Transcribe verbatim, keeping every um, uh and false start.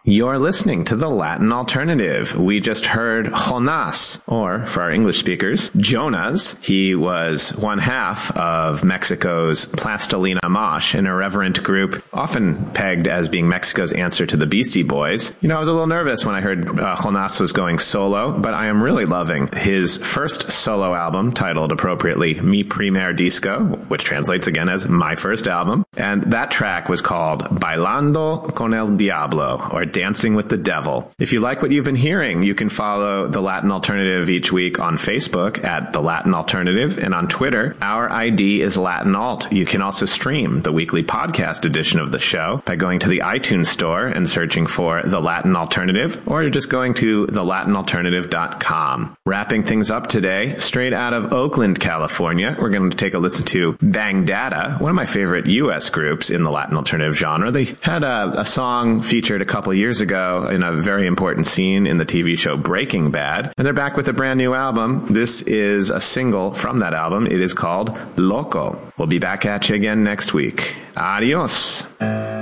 You're listening to the Latin Alternative. We just heard Jonas, or for our English speakers, Jonas. He was one half of Mexico's Plastilina Mosh, an irreverent group often pegged as being Mexico's answer to the Beastie Boys. You know, I was a little nervous when I heard uh, Jonas was going solo, but I am really loving his first solo album, titled appropriately Mi Primer Disco, which translates again as My First Album. And that track was called Bailando con el Diablo, or Dancing with the Devil. If you like what you've been hearing, you can follow The Latin Alternative each week on Facebook at The Latin Alternative, and on Twitter, our I D is Latin Alt. You can also stream the weekly podcast edition of the show by going to the iTunes store and searching for The Latin Alternative, or just going to the latin alternative dot com. Wrapping things up today, straight out of Oakland, California, we're going to take a listen to Bang Data, one of my favorite U S groups in the Latin Alternative genre. They had a, a song featured a couple years ago in a very important scene in the T V show Breaking Bad, and they're back with a brand new album. This is a single from that album. It is called Loco. We'll be back at you again next week. Adios.